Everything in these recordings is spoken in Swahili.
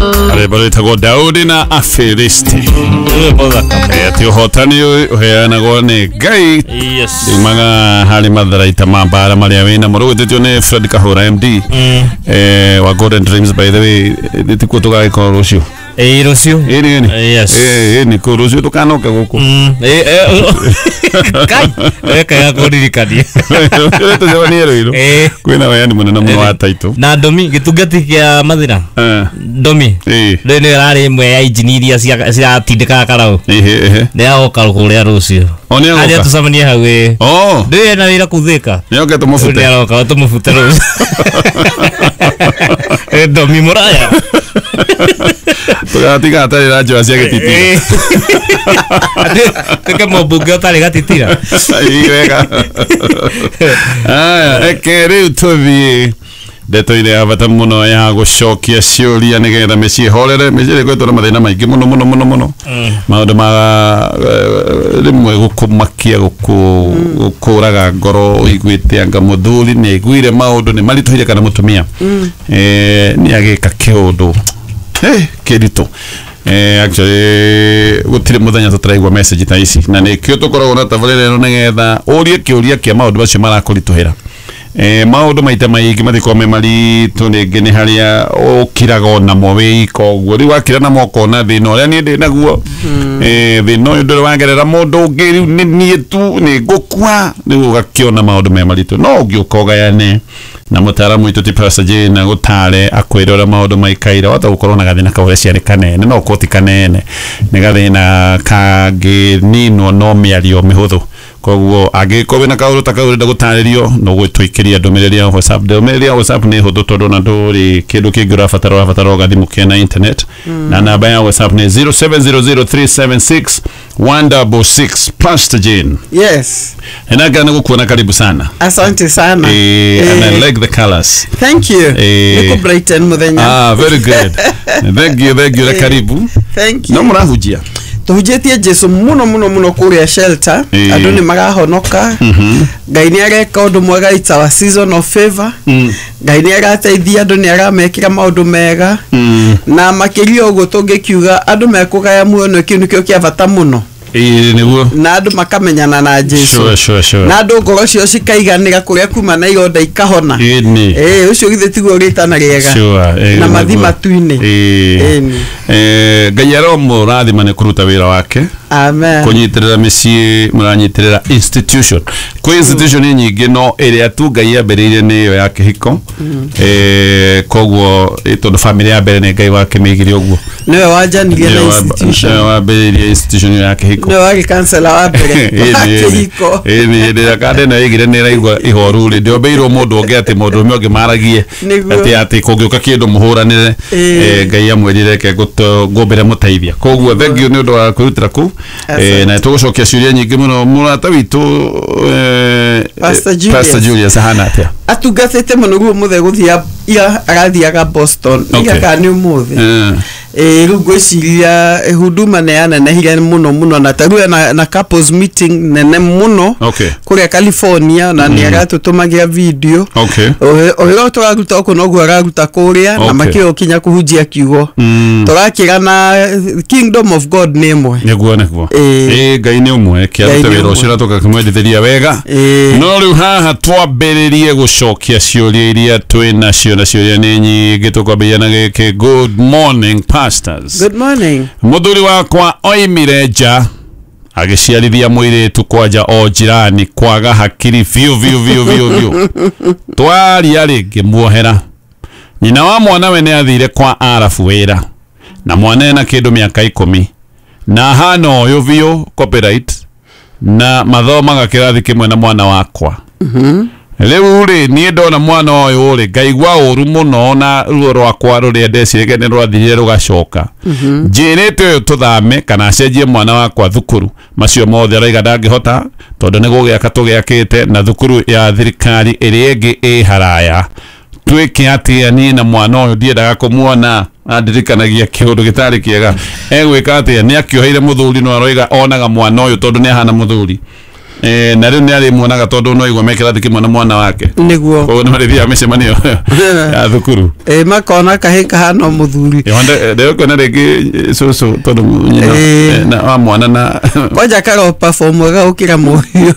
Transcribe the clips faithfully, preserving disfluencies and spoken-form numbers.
Ale bale tago Daudi na Afilisti. Ati hotani heana gone gai. Yes. Maga hali madara itama bara maria wina moro tetio ne Fred Kahura M D. Eh wa Golden Dreams by the way ditiko toka ko Rusio. Eh Rusio. Eh ni. Yes. Eh eh ni ko Rusio tokano ka goko. Eh eh kai. Eh kaya ko dirikadi. Eto jamani hilo. Eh kwina wayani munana muno ataito. Na domi gitugati kia mathira. Eh. Domi. Eh. Rene rari mwe ya engineer cia cia tindika karao. Eh eh. Ne ao kalkulia Rusio. Oni ao. Aria tusamania hawe. Oh. Ndiye na wira kuthika. Nyoke tumufute. Ndiye ao ka tumufute Rusio. Eh domi moraya. Tugatika atari rajo asia getitira. Kaka mobunge otari gatitira. Iwega. Ah, ekere utovi. Deto ile abata muno ya gucokia ciuria nigetha meci horere meci gwetwo na mathina maingi muno muno muno muno. Maundu ma rimwe gukumakia gukuraga ngoro igwite anga muthuri ni igwire maundu ni marituhire kana mutumia. Eh ni agika kiundu. Eh kirito. Eh actually gutire muthenya tutaraigwa message ta ici na ni kio tukoragwo na tabarire no nigetha urie kiuria kia maundu bacio marakurituhira. Eh maundu maita maingi mathiko me mari tunenge ni haria ukiraga na mowe koguo ri wakira na moko na thina uria ni ndi naguo. Eh thina ndu wangerera mundu ungi ni nie tu ni gukua ni ugakiona maundu me maritu no ugiukoga yane na mutaramu itu tipasa je na gutare akwirora maundu maikaira wata gukorwo na gathina kaure ciari kanene no koti kanene ni gathina kage nino no miario mihuthu koguo agikobe na kauru takaure ndagutaririo no gwitwikiria ndumiriri ya WhatsApp ndumiriri ya WhatsApp ni huthu tondu na nduri kindu kingira fataro fataro gathimukia na internet na namba ya WhatsApp ni zero seven zero zero three seven six one six six. Pastor Jane. Yes. Enaga nakukuona karibu sana. Asante sana. Eh, and I like the colors. Thank you. Eh, Niko Brighton muthenya. Ah, very good. Thank you, thank you. Karibu. Thank you. No murahujia. Tuhujetie Jesu muno muno muno kuria shelter. Eh. Andu ni magahonoka. Mhm. Ngai ni areka undu mwega, it's our season of favor. Mm. Ngai ni arateithia andu ni aramekira maundu mega. Mm. Na makiria uguo tungikiuga andu mekugaya muono kindu kio kia bata muno. Eh, niguo. Na andu makamenyana na Jesu. Sure, sure, sure. Na andu ngoro cio cikaiganira kuria kuma na ironda ikahona. Eh, ni. Eh, ucio githe tiguo ritana riega. Sure. Eh, na mathima tuine. Eh. Eh, Ngai aromo rathima ni kuruta wira wake. Amen. Kunyitirira misi muranyitirira institution. Kwa institution nyingi no area tu Ngai ambiriire ni yo ya kihiko. Eh, koguo itondo family ya mbere ni Ngai wake migire uguo. Niwe wajanirie na institution. Niwe wambiririe institution ya kihiko. Niwe wagi kansela wa mbere. Kihiko. Eh, ni ndira kande na igire ni raigwa ihoru ri ndio beirwo mundu onge ati mundu umwe onge maragie ati ati kugiuka kindu muhuranire eh Ngai amwirire ke gombere muteithia. Koguo thank you ni undu wa kurutira ku. Eh na tugucokia ciuria nyingi muno murata witu eh Pastor Julius. Pastor Julius hana atia Atugatete muno guo muthe guthia ira arathiaga Boston. Iga kani umuthe. Eh rugo ciria huduma ne ana na hire muno muno na taruya na, na couples meeting nene muno. Okay. Kuria California na ni agatutumagira video. Okay. Oyo turaruta ko no gwararuta kuria na makio kinya kuhujia kiugo. Turakira na Kingdom of God nemo. Niguo niguo. Eh Ngai ni umwe kiaruta wira ucio toka kumwendithia wega. No riu haha twambiririe gucokia ciuria iria twina cio na ciuria ni nyingi tukwambia giki. Good morning pastors. Good morning. Muthuri wakwa oimire nja agiciarithia mwiritu kwanja o jirani kwaga hakiri vio vio vio vio vio twaria ringi muohera nyina wa mwana we ni athire kwa arafu wira na mwana ena kindu miaka ikumi na hana uyu vio copyright na mathoma gakirathi kimwe na mwana wakwa. Mhm. Lewu ri ni ndona mwana uyu ri ngaigwa uru muno na ruo rwakwa ruri ndecirege ni rwathirire rugacoka. Njirite uyu tuthame kana cenjie mwana wakwa thukuru macio mothe raiga ndangihota tondu ni gugiaka tugiakite na thukuru ya thirikari iri ingi i haraya. Twike atia ni na mwana uyu ndiendaga kumuona andirikanagia kiundu gitari kiega egwika atia ni akioheire muthuri no aroiga onaga mwana uyu tondu ni hana muthuri. eh na riu ni ari muonaga tondu no igwa mekira thiki mwana mwana wake niguo ko no rithia micemanio ya thukuru eh makona kahinka hano muthuri yonde ndio kona rigi so so tondu nyina na wa mwana na koja karo perform ga ukira muhiyo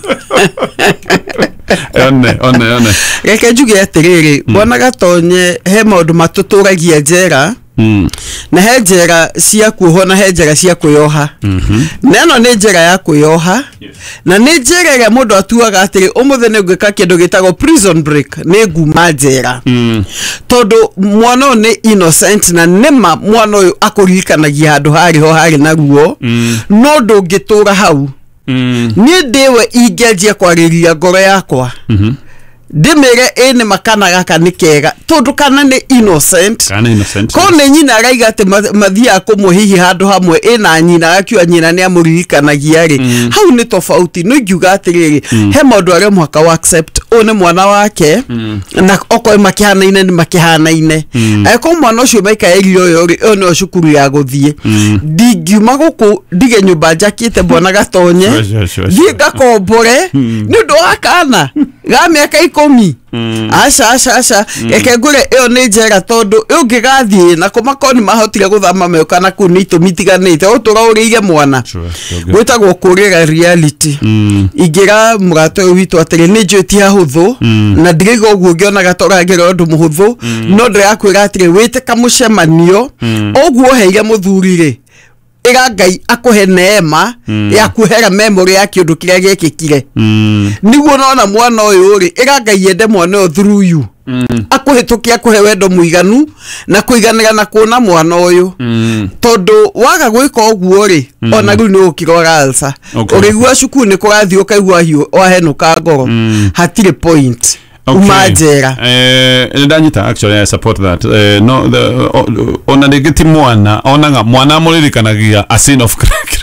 one one one reke njuge atiriri bona gatonye he maundu matuturagia njera Mm. na he njera cia kuoho na he njera cia kuyoha Mhm neno ni njera ya kuyoha yes. na ni njera ya mundu atuaga atiri umuthe ni gwika kindu gitago prison break ni nguma njera mm. tondu mwana ni innocent na nima mwana uyu akuririkanagia handu hari ho hari na ruo Mm. no ndungitura hau Mm. ni ndiwe ingianjia kwariria ngoro yakwa Mhm ndimire ene makana gaka ni kega tondu kana ni innocent kana innocent ko ne nyina araiga ati mathia kumuhihi handu hamwe ena nyina akiwa nyina ni amuririkanagia ri mm. hau ni tofauti no ngiuga atiriri mm. he mundu ari mwaka wa accept one mwana wake mm. na oko makihanaine ni makihanaine mm. eko mwana ucio maika erio yo ri ono cukuru ya guthie mm. dingiuma guku dige nyumba njakite bona gatonye dinga kombore mm. ni ndo akana ga miaka ikumi mm. asha asha asha mm. eke ngure eo ni njera tondu ungigathie na kumakoni mahotire guthama meka na kuni tumitiganite utura urige mwana gwitagwo kurira reality mm. igira murato witu atiri ni njoti hahuthu mm. na ndirigo guo ngiona gatoragera ndu muhuthu mm. no ndira kwira atiri wite kamucemanio mm. oguo heire muthuri ri ira Ngai akuhe neema mm. ya kuhera memory ya kindu kiria gekikire mm. niguo nona mwana uyu ri ira Ngai ende mwana uyu through you mm. akuhitukia kuhe wendo muiganu na kuiganira na kuona mwana uyu mm. tondu waga gwika oguo ri mm. ona riu ni ukirora alsa okay. urigua cukuru ni kurathi ukaigua hiyo wahenuka ngoro mm. hatire point okay. umajera eh ndanyita actually I support that uh, no the uh, ona negeti mwana ona mwana muririkanagia a sin of crime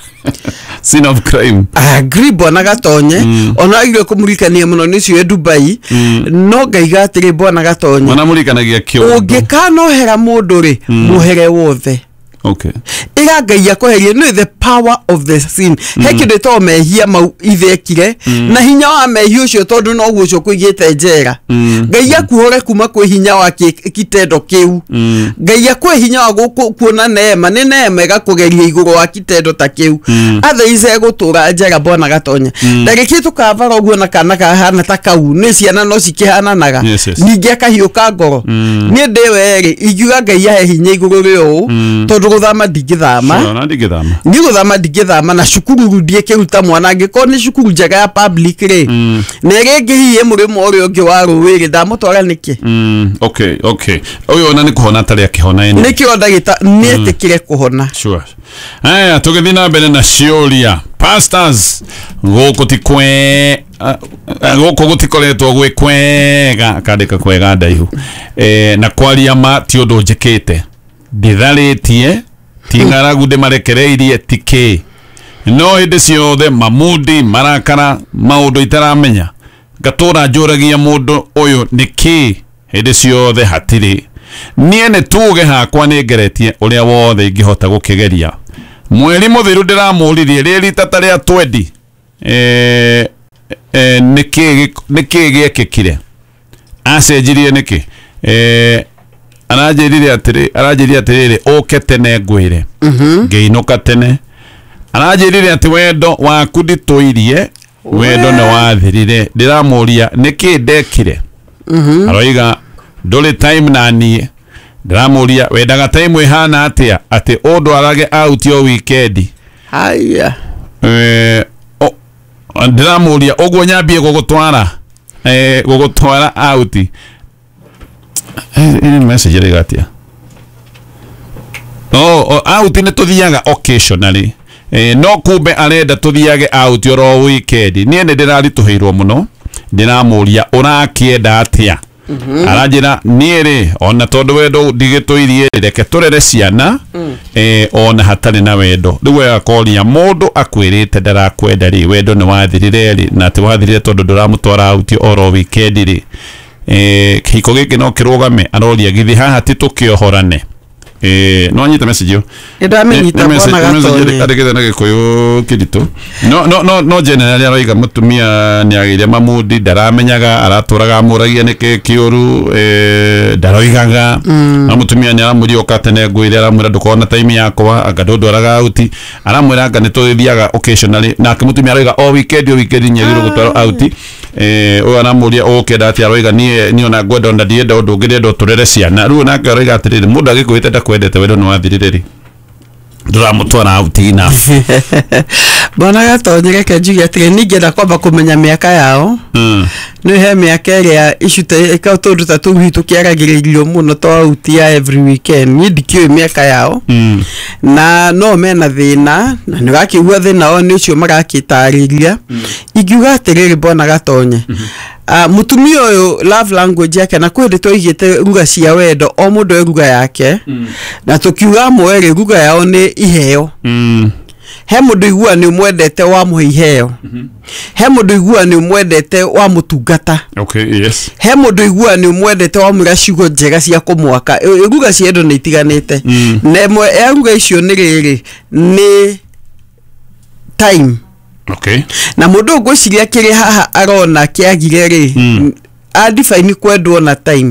sin of crime agree bona gatonye mm. ona igire kumurikania muno nicio Dubai mm. no ngaiga atiri bona gatonye mwana muririkanagia kio ungikano hera mundu ri mm. muhere wothe okay ira Ngai akoherie no the power of the sin mm. hekindu to mehia mau ithekire mm. na hinya wa mehia ucio tondu no gucio kuigite njera mm. Ngai akuhore kuma kwi hinya wa kitendo kiu mm. Ngai akwe hinya wa kuona neema ni neema igakugeria iguru wa kitendo ta kiu mm. athaise gutura njera bona gatonye mm. ndagiki tukavara guo na kana kahana ta kau ni ciana no cikihananaga yes, yes. ningi akahiuka ngoro mm. ni ndiwe ri igiuga Ngai ahe hinya iguru rio mm. tondu guthama ndigithama sure, na ndigithama ni guthama ndigithama na cukuru rudie kiruta mwana angiko ni cukuru njega ya public ri mm. na rigi hiye murimo uri ungi wa ruwiri ndamutwara niki mm. okay okay uyu ona ni kuhona tari akihona ene niki ondagita ni etikire kuhona sure aya tugithina mbere na ciuria pastors guku tikwe guku gutikoretwo gwi kwega kandika kwega ndaihu eh na kwaria ma ti undu njikite nditharitie tingaragu de marekereirie tiki no hinde ciothe mamudi marakara maundu itaramenya gatura njuragia mundu uyu niki hinde ciothe hatiri nie ne tuge hakwa ni ngeretie uria wothe ingihota gukigeria mweri muthiru ndiramuririe riri tata ria twendi eh eh niki niki giekikire acenjirie niki eh anajirire atiri arajirire atiri oke tene ngwire ngeinuka tene anajirire ati wendo waku nditwirie wendo ne wathirire ndiramuria niki ndekire aroiga nduri time nani ndiramuria wendaga time ihana atia ati ondwarage out yo weekend haya eh ndiramuria ogwo nyambie gugutwara eh gugutwara out ini message ri gatia oh out ni tuthiaga occasionally eh no kumbe arenda tuthiage out ro weekend nie ne ndirari tuhirwo muno ndiramuria urakienda atia aranjira nie ri ona tondu wendo ndigituirie reke turere ciana eh ona hatari na wendo riwe akoria mundu akwirite ndarakwenda ri wendo ni wathirire ri na ti wathirire tondu ndiramutwara out ro weekend ri eh kiko giki no kirugame aroria githi haha ti tukiohorane eh no anyita message yo ndamenyita bona gatonye arigete na gikoyo kirito no no no no generally aroiga mutumia ni agire mamudi daramenyaga araturaga muragia nike kiuru eh daroigaga na mutumia ni aramuri okatene gwire aramura ndukona time yakwa agadodoraga out aramura anga nituthiaga occasionally na mutumia aroiga o weekend o weekend nyagiro gutwara out eh o anamuria okeda ati aroiga ni ni ona gwenda onda ndienda undu ngire ndo turere ciana riu na aroiga atiriri mundu agikwite ndakwendete wendo no wathiriri nduramutwara out ina bona gatonye reke njuge atire ningenda kwamba kumenya miaka yao mm no he miaka ria icute ikaũtũndũ ta tũu hitũ kĩaragĩrĩrio mũno to out ya every weekend ni ndikĩũĩ miaka yao mm na no mena thĩna na nĩ gakĩigua thĩna o nĩ ũcio magakĩtarĩria ingiuga atĩrĩrĩ bona gatonye Uh, mutumia uyu love language yake na kwende toigite ruga cia wendo o mundu ruga yake mm. na tukiuga mwere ruga yao ni iheo mm he mundu igua ni mwendete wa muhe iheo mm -hmm. he mundu igua ni mwendete wa mutungata okay yes he mundu igua ni mwendete wa mura ciugo njega cia kumwaka ruga cia endo ni itiganite mm. nemwe ya ruga icio ni riri ni time okay na mundu ngwiciria kiri haha arona kiagire ri mm. a define kwendwo na time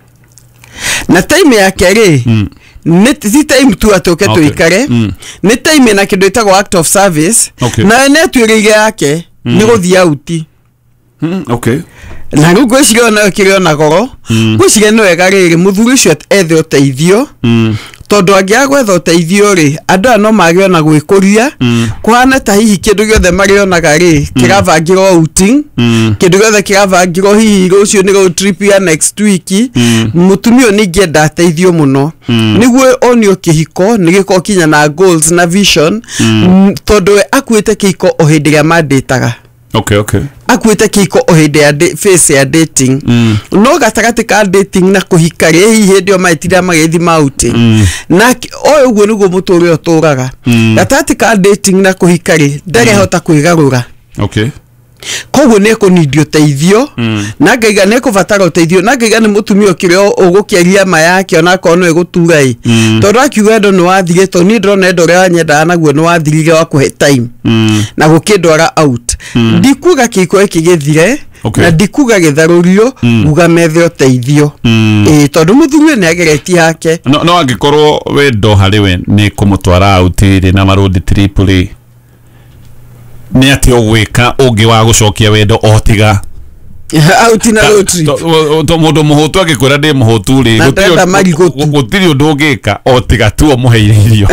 na time yake ri mm. ni time tu atoke okay. tuikare mm. ni time na kindu itagwo act of service okay. na ne twirige yake mm. ni guthia uti mm. okay na ngwiciria ona kiri ona goro mm. ngwiciria no wega riri muthuri ucio ethe uteithio mm. tondu angia gwetha uteithio ri andu no magiona gwikuria mm. kwana ta hihi kindu giothe marionaga ri kiravangirwo outing mm. kindu giothe kiravangirwo hihi rucio ni go trip ya next week mm. mutumio ni ngienda ateithio muno mm. niguo onio kihiko ni giko kinya na goals na vision mm. tondu akuite kihiko o hindi ya mandataga okay okay akuite kihiko o hindi ya face ya dating mm. no gatagati ka dating na kuhika ri hihi ndio maitira magethi mauti mm. na oyo guo niguo muturi oturaga mm. gatagati ka dating na kuhika ri ndarehota kwigarura okay koguo ne ko nidio teithio mm. na ngaiga ne ko vatara teithio na ngaiga ni mutumio kirio ugukiaria ma yake ona ko no egutura i mm. tondu akiuga ndo no wathire to ni ndrona ndo ria nyenda naguo no wathirire wa kuhe time mm. na gukindwara out mm. ndikuga kiko ikigithire okay. na ndikuga githarurio mm. uga methe teithio mm. eh tondu muthuri ni agereti yake no no angikorwo wendo hariwe ni kumutwara out ri na marodi triple ni ati ogwika ungi wa gucokia wendo otiga out na rotri to mundu muhutu agikwira ndi muhutu ri gutiri undu ungika otiga tu omuheirio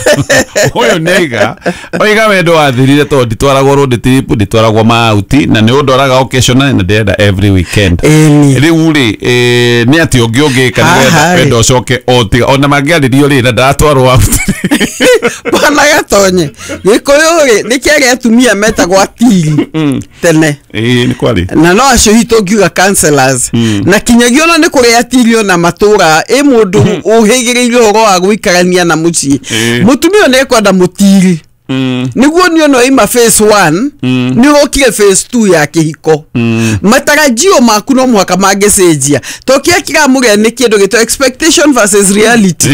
uyu nega oiga wendo wathirire to nditwaragwo road trip nditwaragwo mauti na ni undoraga occasionally na ndenda every weekend riu ri ni ati ungi ungika ni wendo ucoke otiga ona mangiaririo ri na ndatwarwo out bana gatonye gikoyo ri ni kiage atumia metagwo atiri tene eh ni kwali na no acio hito ngiuga counselors mm. na kinyagio no ni kuria tirio na matura e mundu uhigirirwe horo wa guikarania na muci e. mutumio ne kwenda mutiri mm. niguo ni ono ima phase one mm. ni okire phase two ya kihiko mm. matarajio maku no mwaka magecenjia tokia kira muge ni kindu gito expectation versus reality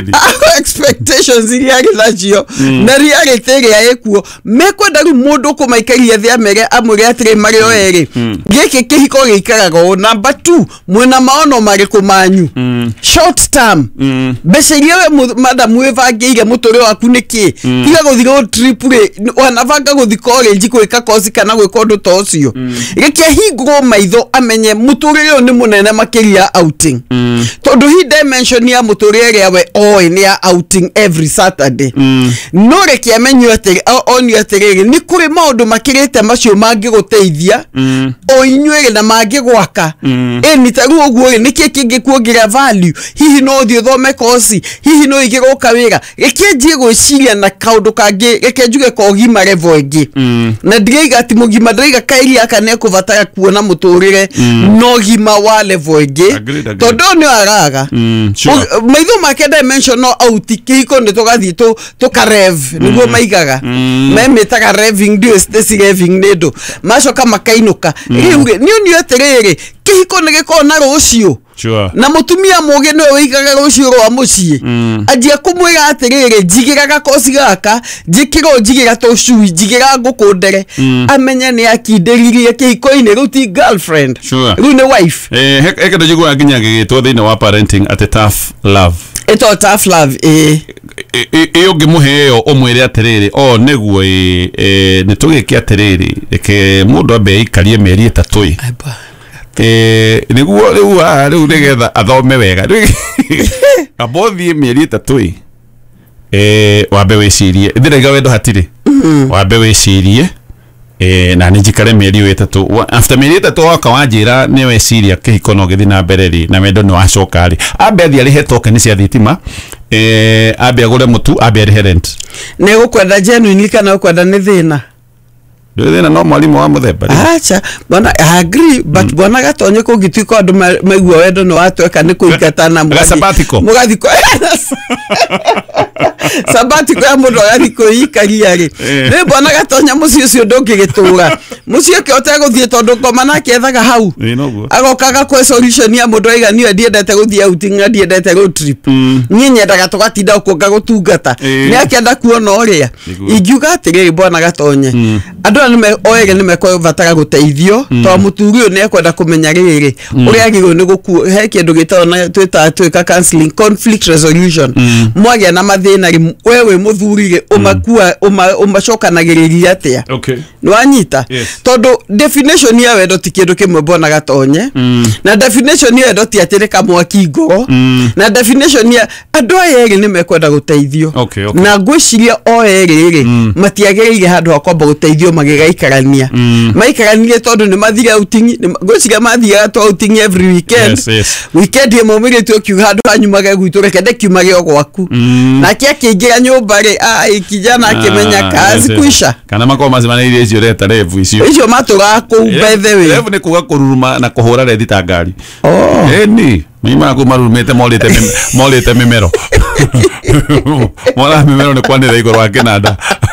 expectations iria githajio mm. na reality iria ekuo mekwenda ru mundu kumaikaria thia mere amuri atire mario eri mm. giki kihiko gikaraga o number two mwena maono mariku manyu mm. short term mm. becirie we madam we vangeire mutore waku niki mm. tiga guthiro trip ri wanavanga guthi college gwika kosi kana gwika undu to ucio giki hingwo maitho amenye muturire uyu ni munene makiria outing mm. tondu hi dimension ya muturire we oi ni ya outing every Saturday mm. no reki amenyo ati oni atiriri ni kuri maundu makirite macio mangi guteithia mm. o inywere na mangi gwaka mm. e ni taru oguo ni kiki ngikuongira value hihi no thio thome kosi hihi no igigoka wira reki njie gwiciria na kaundu kangi reke njuge ko gima level ingi mm. na ndiriga ati mugima ndiriga kairi aka ne kuvatara kuona muturire mm. no gima wa level ingi tondu ni araga mm. sure. maitho make dimension no out kiko ndi tugathi tu tukarev mm. niguo maigaga mm. meme taka reving ndio stesi reving nedo macoka makainuka riu mm. ni ni atiriri kihiko ni gikona rucio Sure. Na mutumia muge no wigaga rucio rwa mucii Mm. anjia kumwira atiriri njigiraga kosi gaka njikiro njigira tucui njigira ngukundere Mm. amenya ni akindiririe kihiko-ini ruti girlfriend Sure. ru ni wife Eh, heke ndo jigwa nginya gigitwo thini wa parenting at tough love. ito tough love eh iyo ngimuhe iyo umwire atiriri o niguo eh nitugiki atiriri reke mundu ambe ikarie mieri itatu i Aba. eh niguo riu a riu nigetha athome wega abothie mieri itatu i eh wambe wicirie ndiraga wendo hatiri wambe wicirie eh na njikare mieri itatu after mieri itatu waka wanjira ni weciria kihiko no githi na mbere ri na wendo ni wacoka ri ambe athi ari he token cia thitima eh ambe agure mutu ambe ari rent ne gukwenda genuine kana gukwenda ni thina thina no mwalimu wa muthemba acha bana I agree but bwana gatonye ko gitwiko andu maigua wendo no atweka ni kuingatana sabatiko mugathiko sabatiko ya mundu agathiko ikaria ri ni bwana gatonya muci ucio ndungigitura muci ke otaguthie tondu ngoma nake ethaga hau agokaga kwe solution ya mundu aiganio ndiendete guthie outing ndiendete road trip nie nyendaga tugatinda kuonga gutungata ni akienda kuona uria ingiuga atiriri bwana gatonye andu ni me oege ni meko vatara guteithio to muturio ne kwenda kumenya riri uria agirwo ni guku he kindu gitona twita twika counseling conflict resolution mwagia na mathina wewe muthurire umakua umacokanagiriria atia okay ni wanyita tondu definition ya wendo ti kindu kimwe bona gatonye na definition ya wendo ti atire kamwaki ngoro na definition ya andu ayeri ni mekwenda guteithio na ngwiciria oyeri matiagirire handu akomba guteithio magigaikarania maikarania tondu ni mathira outing ngwiciria mathira to outing every weekend weekend ye momire tu kiuga handu anyumage gwiture kende kiumage ogwaku na kia kingira nyumba ri ai kijana akimenya kazi kuisha kana makoma mazimanairie icio reta revu icio icio maturaga ku bethe we revu ni kuga kururuma na kuhura rethi ta ngari oh eni mima ku marumete molite molite mimero mola mimero ni kwanira igoro wa kinanda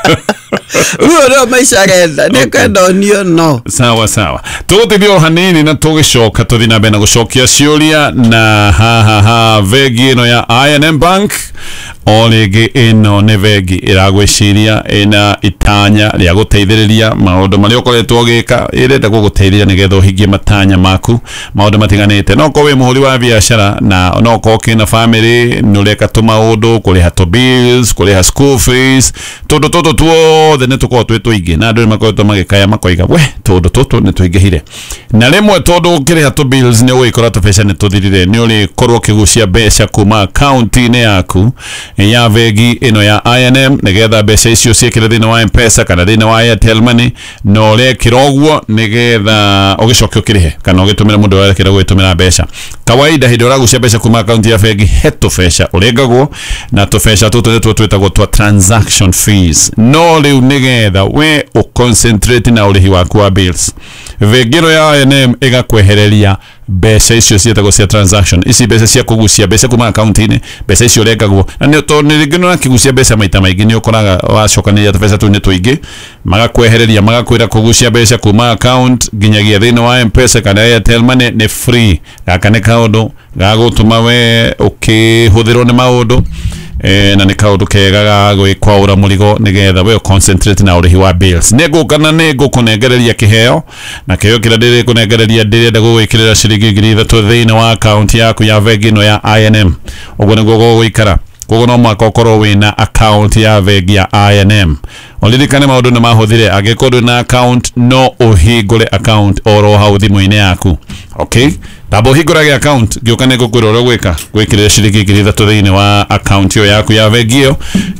uyo ndo maisha renda ni kwenda onio no sawa sawa tugutithio hanini na tugicoka tuthi na bena gucokia ciuria na ha ha ha vegi ino ya I and M Bank olege ino ne vegi iragwiciria ina itanya ria guteithiriria maundu mari ukoretwo gika irenda guguteithia nigetha uhingie matanya maku maundu matiganite no ko wi muhuri wa biashara na no ko kina family nureka tumaundu kuriha to bills kuriha school fees todo todo tuo the netuko twetu ingi na andu makoretwo magikaya makoiga we todo toto ne tuingihire na rimwe todo ukiriha to bills ni wikora to pesa ne tuthirire ni uri korwo kigucia mbeca kuma account ine yaku ya vegi ino ya I and M nigetha mbeca icio ciikire thini wa M-Pesa kana thini wa Airtel Money no rekira ogwo nigetha ugicoke ukirihe kana ugitumira mundu werekera gwitumira mbeca kawaida hindi uragucia mbeca kuma account ya vegi he tubesha urengagwo na tubesha tutu netu twitagwo twa transaction fees no riu nigetha we u concentrate na urihi waku wa bills vegiro ya I and M igakwehereria mbeca icio cietagwo cia transaction ici mbeca cia kugucia mbeca kuma account ine mbeca icio urengagwo na ni to ni rigino na kigucia mbeca maita maingi ni ukoraga wacokania tubesha tu ni tuingi magakwehereria magakwira kugucia mbeca kuma account ginyagia thini wa M-Pesa kana Airtel Money ni free gaka ni kaundu gagutuma we ukihuthirwo ni maundu eh na ni kaundu kega ga gwikwaura murigo nigetha we concentrate na urihi wa bills negukana negukunengereria kiheo na kiheo kira ndiri kunengereria ndirenda gugwikirira ciringi ngiri ithatu thini wa account yaku ya vegi no ya I and M uguo niguo gugwikara koguo no mwaka ukorwo wina account ya vegi ya I and M olirikane maundu ni mahuthire agikorwo na account no uhingure account oro hau thimu-ini yaku okay tabo hingurage account giukane gukwira ro gwika gwikirira ciringi ngiri ithatu thini wa account yo yaku ya vegio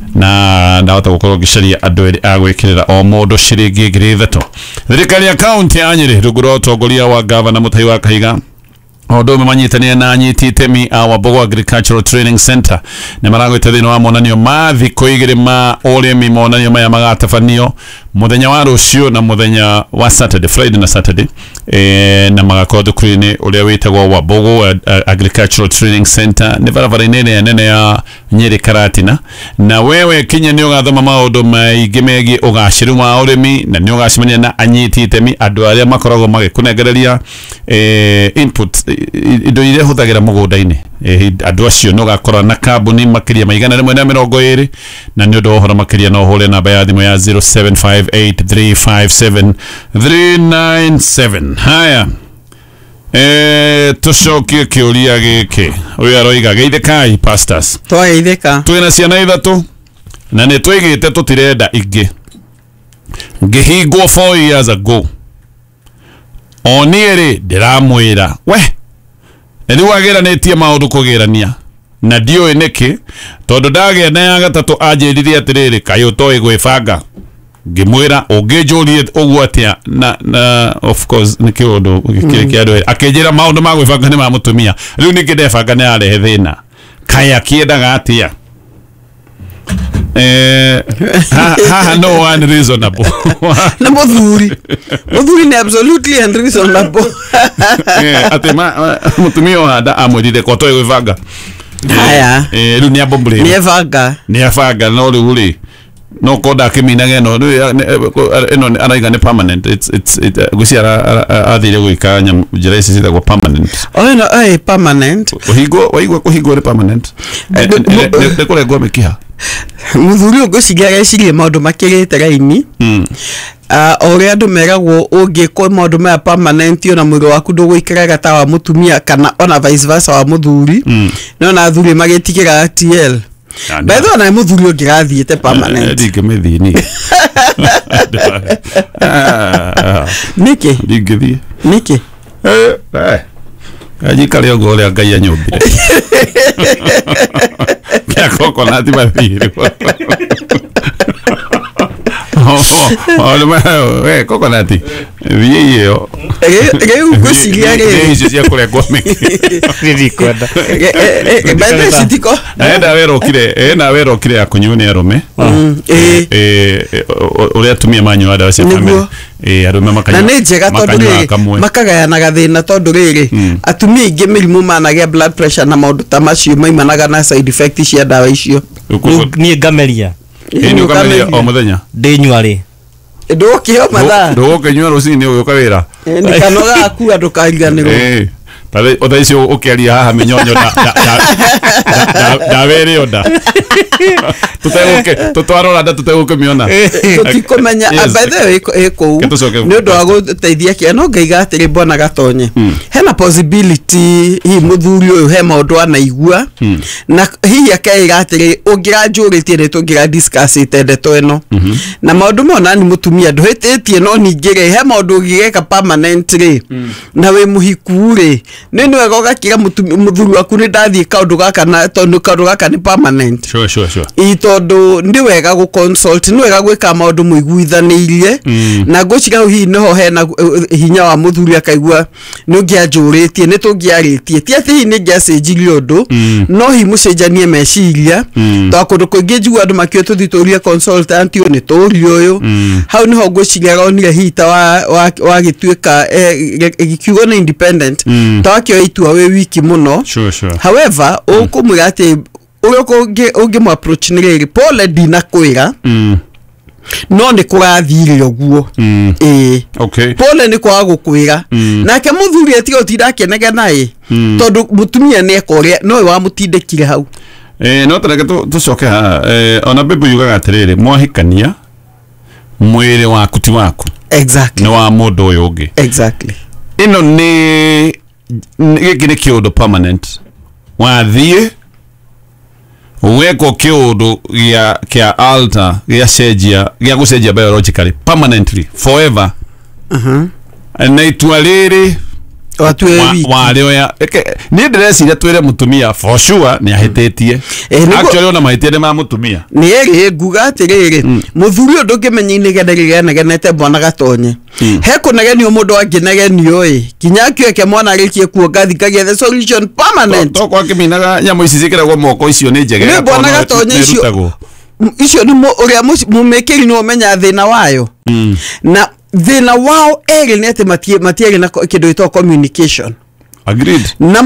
na ndahota gukorwo ngicaria andu eri agwikirira o mundu ciringi ngiri ithatu thirikari account ya Nyeri ruguro utongoria wa gavana Mutai wa Kahiga odo manyitania na nyiti temi awa Bogo Agricultural Training Center ne maragwite thini wa monanio mathi kuigire ma urimi monanio maya magatafanio muthenya wa rucio na muthenya wa Saturday, Friday na Saturday, eh na magakorwo thukuru-inĩ ũrĩa wĩtagwo Wabogo Agricultural Training Center nĩ barabara-inĩ nene ya Nyeri Karatina. Na wewe kinya nĩ ũgathoma maũndũ maingĩ megiĩ ũgacĩru wa ũrĩmi, na nĩ ũgacemania na anyiti itemi andũ arĩa makoragwo magĩkũnengereria eh input indo iria hũthagĩra mũgũnda-inĩ. Eh andũ acio nĩ ũgakora na kambuni makĩria maigana rĩmwe na mĩrongo ĩrĩ, na nĩ ũndũ wa ũhoro makĩria no ũhũre namba ya thimũ ya zero seven five eight three five seven three nine seven. Haya, eh tucokie kĩũria gĩkĩ. Ũyũ aroiga geithĩkai pastors. Twageithĩka. Twĩna ciana ithatũ na nĩ twĩgĩte tũtirenda ingĩ. Ngĩhingwo four years ago. Oniĩ-rĩ ndĩramwĩra we rĩu ageranĩtie maũndũ kũgerania na ndiũĩ nĩkĩ, tondũ ndagĩa na ya gatatũ anjĩrire atĩrĩrĩ kaĩ ũtoĩ gwĩbanga. Ngĩmwĩra ũngĩnjũrie ũguo atĩa na na of course nĩ kĩũndũ gĩkĩrĩ kĩa andũ akĩnjĩra maũndũ ma gwĩbanga nĩ ma mũtumia. Rĩu ningĩ ndebanga nĩ arehe thĩna kaĩ akĩendaga atĩa. Eh haha no one reasonable. Na mũthuri mũthuri nĩ absolutely unreasonable. Eh atema mũtumia wanda amwĩrire ko toĩ gwĩbanga. Haya, eh rĩu nĩ abombre nĩ ebanga nĩ abanga no rĩu rĩ no koda kiminaga no eno araiga ni permanent. It's it's guciara athire gwika njira ici citagwo permanent. Oh no, eh permanent uhigo waigwa kuhigo ni permanent ne kurengwo mikiha muthuri ũgũciria gecirie maũndũ makĩrĩte raini. Ah ore andu meragwo ũngĩkwo maũndũ maya permanent ona mwĩrĩ waku ndũgũikaraga ta wa mutumia kana ona vice versa wa muthuri. No na athuri magĩtigĩra T L. Betho ona muthuri ũngĩrathiĩte permanent. Ndingĩmĩthiĩ ni. Nĩkĩ? Ndingĩthiĩ. Nĩkĩ? Eh. Ajikale ũguo ũrĩa Ngai anyũmbire. Kĩa coconut mathiri. Oh, we coconut. Viyo. Rĩu ngũciria rĩ. Ici cia kũrengwo mĩki. Nĩrikwenda. Bethe citiko. Enda werokire, ena werokire ya kũnyuo nĩ arũme. Eh ũrĩa atumia manyua ndawa cia family. Eh arũme makanyua. Na nĩ njega tondũ rĩrĩ makagayanaga thĩna tondũ rĩrĩ atumia aingĩ mĩrimũ managĩa blood pressure na maũndũ ta macio maimanaga na side effect cia ndawa icio. Niĩ ngameria. Ĩni ũkameria o mũthenya. Ndĩnyua rĩ. Ndũkĩo mathaa. Ndũgũkĩnyua rũcinĩ ũgĩũka wĩra. Nĩ kanoga akua ndũkariganĩrwo. Eh tale otha icio ũkĩaria haha mĩnyonyo da da were onda. Tũtegũke tũtwarora nda tũtegũkĩmĩona. Tũtikũmenya abethe ĩkũu. Nĩ ũndũ wa gũteithia kĩa no ngaiga atĩrĩ mbona gatonye. Hena possibility hi mũthuri ũyũ he maũndũ anaigua na hihi akaĩra atĩrĩ ũngĩranjũrĩtie nĩ tũngĩra discuss ndeto ĩno. Na maũndũ mona ni mũtumia ndũhĩtĩtie no ningĩ rĩ he maũndũ ũngĩgeka permanent rĩ na wĩ mũhiku rĩ nĩ wega ũgakĩra mũthuri waku nĩ ndathiĩ kaũndũ gaka na tondũ kaũndũ gaka nĩ permanent. Sure sure sure. I tondũ nĩ wega gũ consult nĩ wega gwĩka maũndũ mũiguithanĩirie na ngũciria hihi nĩho hena hinya wa mũthuri akaigua nĩ ũngĩanjũrĩtie nĩ tũngĩarĩtie ti atĩ hihi nĩ ngĩacenjirie ũndũ no hihi mũcenjanie meciria tondũ kũndũ kũingĩ njigua andũ makĩoya tũthiĩ tũrie consultant ũyũ nĩ tũũrio ũyũ hau nĩho ngũciria onire hihi ta wagĩtuĩka gĩkiugo nĩ independent ta wakĩoya itua wĩ wiki mũno. Sure sure. However ũkũmwĩra atĩ ũrĩa ũngĩmũ approach nĩ rĩrĩ Paul ndinakwĩra no nĩ kũrathire ũguo. Eh okay. Paul nĩ kwaga gũkwĩra nake mũthuri atiga ũtinda akĩnega naye tondũ mũtumia nĩ ekũrĩa no wa mũtindĩkire hau. Eh no tareke tũcoke haha ona Bible yugaga atĩrĩrĩ mwahikania mwĩrĩ waku ti waku. Exactly. Nĩ wa mũndũ ũyũ ũngĩ. Exactly. Ino nĩ gĩkĩ nĩ kĩũndũ permanent. Wathiĩ weko kĩũndũ gĩa kĩa alter gĩa cenjia gĩa gũcenjia biologically permanently forever. Mhm. Na itua rĩrĩ watu wiki warĩo ya nĩ ndĩreciria twĩre mũtumia for sure nĩ ahĩtĩtie actually ona mahĩtia ma mũtumia nĩ eri nguga atĩrĩrĩ mũthuri ũndũ ũngĩmenya inegene negenete bwana gatonye he kũnegenio mũndũ angĩnegenio ĩ kinya kĩoke mwana arĩkie kuonga thikagia the solution permanent to kwa kĩminaga nyamũ ici cikĩragwo moko icio nĩ njega nĩ bwana gatonye icio icio ni mo uria mumekeri no menya thina wayo mm. na thina wao eri ni ati matie matie na kindu ito communication agreed na